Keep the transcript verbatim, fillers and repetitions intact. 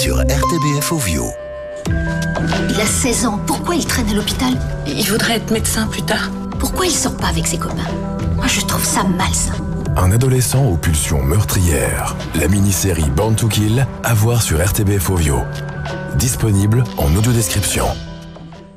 sur R T B F Ovio. Il a seize ans, pourquoi il traîne à l'hôpital? Il voudrait être médecin plus tard. Pourquoi il sort pas avec ses copains? Moi, je trouve ça malsain. Un adolescent aux pulsions meurtrières. La mini-série Born to Kill, à voir sur R T B F Ovio. Disponible en audio-description.